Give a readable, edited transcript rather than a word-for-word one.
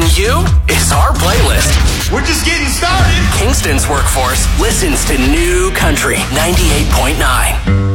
you is our playlist. We're just getting started. Kingston's workforce listens to New Country 98.9.